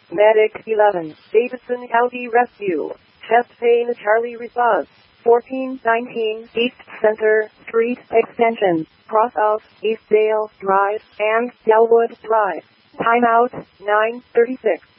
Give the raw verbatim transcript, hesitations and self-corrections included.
Medic eleven, Davidson County Rescue. Chest pain Charlie response. fourteen nineteen East Center Street Extension, cross of Eastdale Drive and Delwood Drive. Timeout nine thirty-six.